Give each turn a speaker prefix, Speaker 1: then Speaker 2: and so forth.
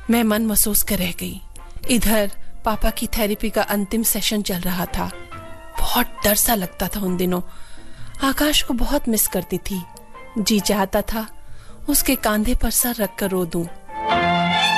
Speaker 1: मैं मन महसूस कर रह गई। इधर पापा की थेरेपी का अंतिम सेशन चल रहा था। बहुत डर सा लगता था उन दिनों। आकाश को बहुत मिस करती थी। जी चाहता था उसके कांधे पर सर रखकर रो दूं।